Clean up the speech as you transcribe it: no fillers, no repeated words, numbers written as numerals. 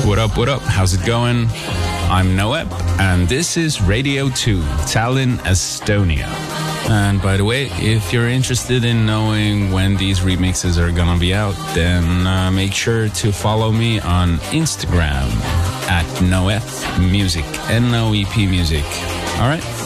What up? How's it going? I'm Noep, and this is Radio 2, Tallinn, Estonia. And by the way, if you're interested in knowing when these remixes are gonna be out, then make sure to follow me on Instagram at Noep Music, Noep Music. All right?